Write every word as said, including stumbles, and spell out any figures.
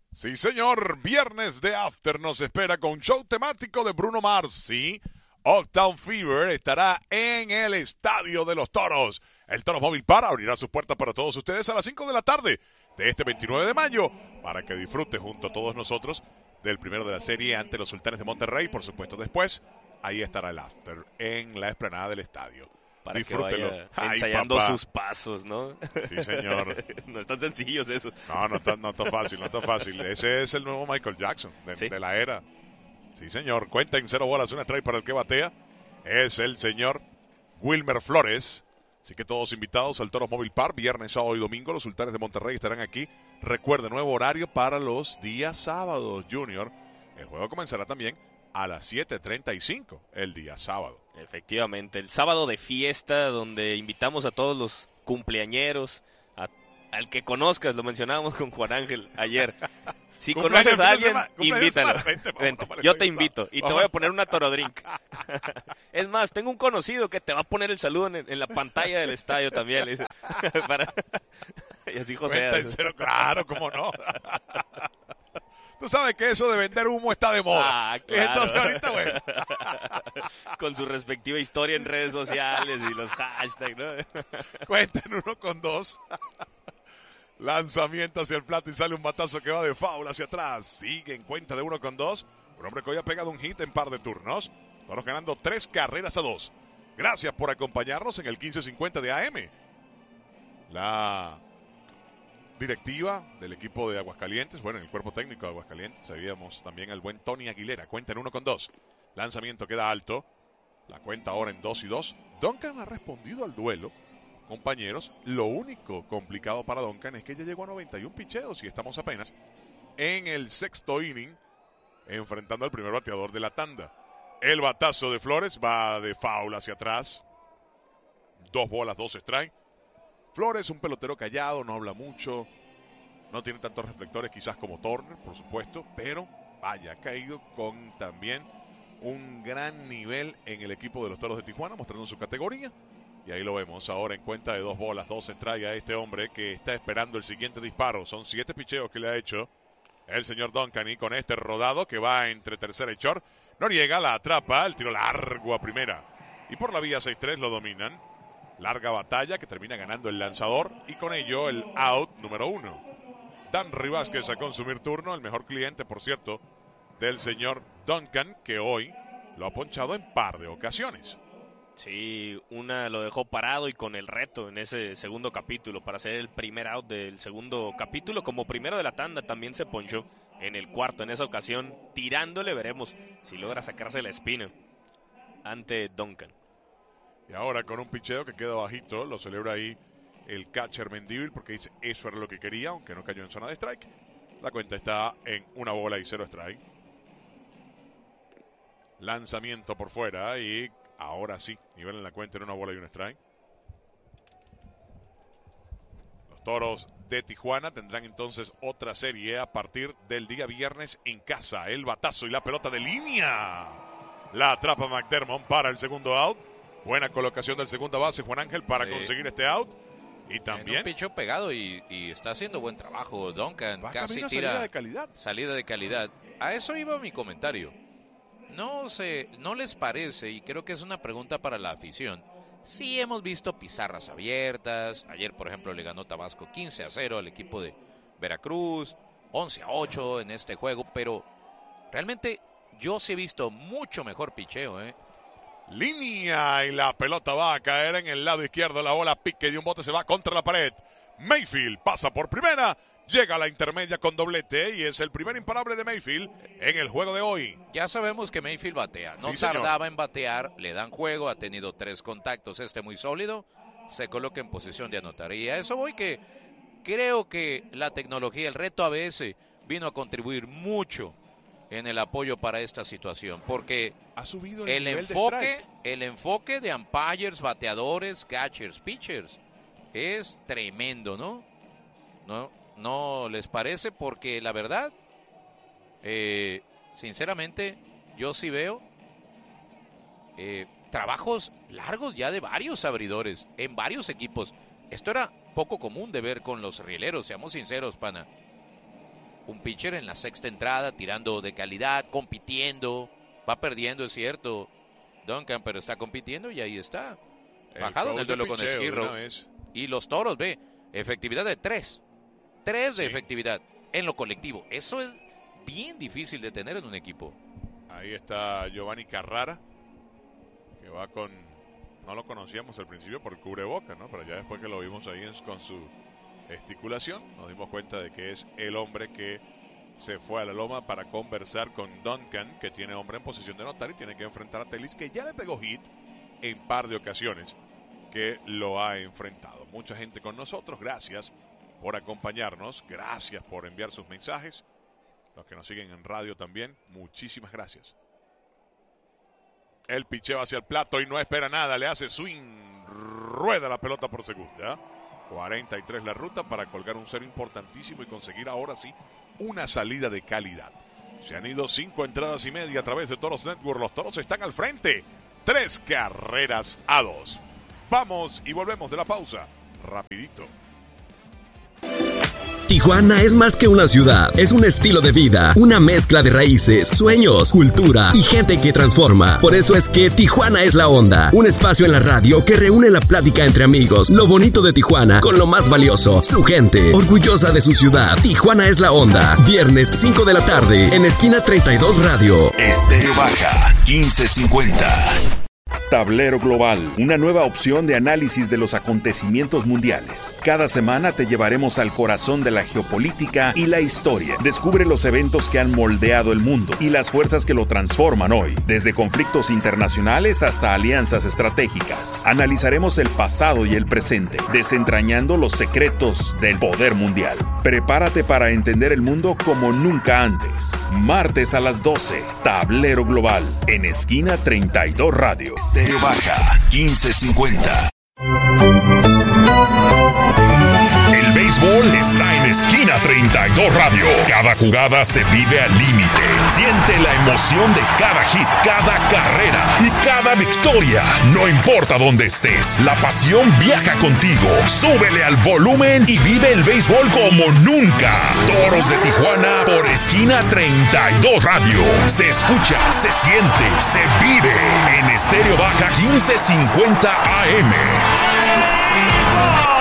Sí, señor. Viernes de After nos espera con show temático de Bruno Mars. Sí, Uptown Fever estará en el Estadio de los Toros. El Toros Móvil Par abrirá sus puertas para todos ustedes a las cinco de la tarde de este veintinueve de mayo para que disfrute junto a todos nosotros del primero de la serie ante los Sultanes de Monterrey. Por supuesto, después ahí estará el After en la explanada del estadio. Para Disfrútelo. que vaya ensayando Ay, sus pasos, ¿no? Sí, señor. No están sencillos eso. No, no está no está fácil, no está fácil. Ese es el nuevo Michael Jackson de, ¿Sí? de la era. Sí, señor. Cuenta en cero bolas, una strike para el que batea. Es el señor Wilmer Flores. Así que todos invitados al Toros Móvil Park, viernes, sábado y domingo. Los Sultanes de Monterrey estarán aquí. Recuerde, nuevo horario para los días sábados, Junior. El juego comenzará también a las siete treinta y cinco el día sábado. Efectivamente, el sábado de fiesta donde invitamos a todos los cumpleañeros, a, al que conozcas, lo mencionábamos con Juan Ángel ayer. Si conoces a alguien, invítalo. Vente, Vente, vamos, yo vamos, te invito y te voy a poner una toro drink. Es más, tengo un conocido que te va a poner el saludo en, en la pantalla del estadio también. Le dice. Para... Y así José. Cuenta en cero, claro, cómo no. Tú sabes que eso de vender humo está de moda. Ah, claro. Entonces ahorita, bueno. Con su respectiva historia en redes sociales y los hashtags, ¿no? Cuenten uno con dos. Lanzamiento hacia el plato y sale un batazo que va de foul hacia atrás. Sigue en cuenta de uno con dos. Un hombre que hoy ha pegado un hit en par de turnos. Todos ganando tres carreras a dos. Gracias por acompañarnos en el quince cincuenta de A M. La directiva del equipo de Aguascalientes, bueno, en el cuerpo técnico de Aguascalientes, sabíamos también al buen Tony Aguilera. Cuenta en uno con dos. Lanzamiento queda alto. La cuenta ahora en dos y dos. Duncan ha respondido al duelo. Compañeros, lo único complicado para Duncan es que ya llegó a noventa y uno picheos y estamos apenas en el sexto inning enfrentando al primer bateador de la tanda. El batazo de Flores va de foul hacia atrás. Dos bolas, dos strike. Flores, un pelotero callado, no habla mucho, no tiene tantos reflectores quizás como Turner, por supuesto, pero vaya, ha caído con también un gran nivel en el equipo de los Toros de Tijuana, mostrando su categoría. Y ahí lo vemos ahora en cuenta de dos bolas, dos strikes a este hombre que está esperando el siguiente disparo. Son siete picheos que le ha hecho el señor Duncan y con este rodado que va entre tercera y short. Noriega la atrapa, el tiro largo a primera. Y por la vía seis tres lo dominan. Larga batalla que termina ganando el lanzador y con ello el out número uno. Dan Vázquez a consumir turno, el mejor cliente, por cierto, del señor Duncan, que hoy lo ha ponchado en par de ocasiones. Sí, una lo dejó parado y con el reto en ese segundo capítulo para hacer el primer out del segundo capítulo. Como primero de la tanda también se ponchó en el cuarto, en esa ocasión tirándole, veremos si logra sacarse la espina ante Duncan. Y ahora con un picheo que queda bajito, lo celebra ahí el catcher Mendívil porque dice eso era lo que quería, aunque no cayó en zona de strike. La cuenta está en una bola y cero strike. Lanzamiento por fuera y ahora sí, nivel en la cuenta en una bola y un strike. Los Toros de Tijuana tendrán entonces otra serie a partir del día viernes en casa. El batazo y la pelota de línea. La atrapa McDermott para el segundo out. Buena colocación del segunda base, Juan Ángel, para sí. conseguir este out. Y también en un picheo pegado y, y está haciendo buen trabajo Duncan. Va casi tira salida de calidad. Salida de calidad. A eso iba mi comentario. No sé, no les parece, y creo que es una pregunta para la afición. Sí hemos visto pizarras abiertas. Ayer, por ejemplo, le ganó Tabasco quince a cero al equipo de Veracruz, once a ocho en este juego, pero realmente yo sí he visto mucho mejor picheo, ¿eh? Línea y la pelota va a caer en el lado izquierdo. La bola pique de un bote se va contra la pared. Mayfield pasa por primera. Llega a la intermedia con doblete y es el primer imparable de Mayfield en el juego de hoy. Ya sabemos que Mayfield batea. No sí, tardaba en batear. Le dan juego. Ha tenido tres contactos. Este muy sólido. Se coloca en posición de anotar. Y a eso voy que creo que la tecnología, el reto A B S, vino a contribuir mucho en el apoyo para esta situación, porque ha subido el, el enfoque, el enfoque de umpires, bateadores, catchers, pitchers es tremendo, ¿no? No, no les parece, porque la verdad, eh, sinceramente, yo sí veo eh, trabajos largos ya de varios abridores en varios equipos. Esto era poco común de ver con los rieleros, seamos sinceros, pana. un pitcher en la sexta entrada, tirando de calidad, compitiendo, va perdiendo, es cierto, Duncan, pero está compitiendo y ahí está, bajado en el duelo con Esquirro. Y los Toros, ve, efectividad de tres, tres de sí. efectividad en lo colectivo, eso es bien difícil de tener en un equipo. Ahí está Giovanni Carrara, que va con, no lo conocíamos al principio por cubreboca, ¿no? Pero ya después que lo vimos ahí en, con su gesticulación, nos dimos cuenta de que es el hombre que se fue a la loma para conversar con Duncan, que tiene hombre en posición de anotar y tiene que enfrentar a Telis, que ya le pegó hit en par de ocasiones que lo ha enfrentado. Mucha gente con nosotros, gracias por acompañarnos, gracias por enviar sus mensajes. Los que nos siguen en radio también, muchísimas gracias. El picheo hacia el plato y no espera nada, le hace swing, rueda la pelota por segunda. cuarenta y tres la ruta para colgar un cero importantísimo y conseguir ahora sí una salida de calidad. Se han ido cinco entradas y media a través de Toros Network. Los Toros están al frente. Tres carreras a dos. Vamos y volvemos de la pausa. Rapidito. Tijuana es más que una ciudad, es un estilo de vida, una mezcla de raíces, sueños, cultura y gente que transforma. Por eso es que Tijuana es la onda, un espacio en la radio que reúne la plática entre amigos, lo bonito de Tijuana con lo más valioso, su gente, orgullosa de su ciudad. Tijuana es la onda, viernes cinco de la tarde en esquina treinta y dos Radio. Estéreo Baja, quince cincuenta. Tablero Global, una nueva opción de análisis de los acontecimientos mundiales. Cada semana te llevaremos al corazón de la geopolítica y la historia. Descubre los eventos que han moldeado el mundo y las fuerzas que lo transforman hoy, desde conflictos internacionales hasta alianzas estratégicas. Analizaremos el pasado y el presente, desentrañando los secretos del poder mundial. Prepárate para entender el mundo como nunca antes. Martes a las doce, Tablero Global, en esquina treinta y dos Radio. Estéreo Baja, quince cincuenta. El béisbol está en esquina treinta y dos Radio. Cada jugada se vive al límite. Siente la emoción de cada hit, cada carrera y cada victoria. No importa dónde estés, la pasión viaja contigo. Súbele al volumen y vive el béisbol como nunca. Toros de Tijuana por esquina treinta y dos Radio. Se escucha, se siente, se vive en Estéreo Baja quince cincuenta A M.